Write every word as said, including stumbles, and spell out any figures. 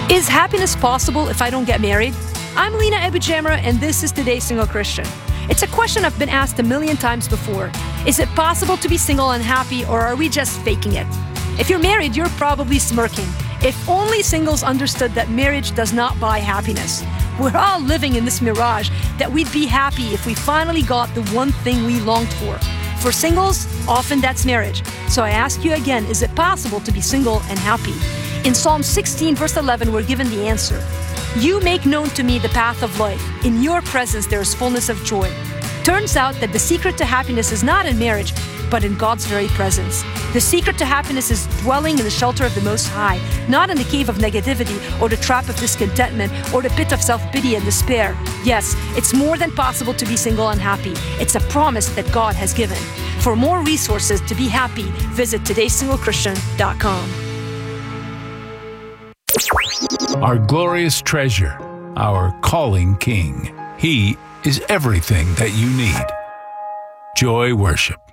Is happiness possible if I don't get married? I'm Lena Ebujamra, and this is Today's Single Christian. It's a question I've been asked a million times before. Is it possible to be single and happy, or are we just faking it? If you're married, you're probably smirking. If only singles understood that marriage does not buy happiness. We're all living in this mirage that we'd be happy if we finally got the one thing we longed for. For singles, often that's marriage. So I ask you again, is it possible to be single and happy? In Psalm sixteen, verse eleven, we're given the answer. You make known to me the path of life. In your presence there is fullness of joy. Turns out that the secret to happiness is not in marriage, but in God's very presence. The secret to happiness is dwelling in the shelter of the Most High, not in the cave of negativity or the trap of discontentment or the pit of self-pity and despair. Yes, it's more than possible to be single and happy. It's a promise that God has given. For more resources to be happy, visit todays single christian dot com. Our glorious treasure, our calling King. He is everything that you need. Joy Worship.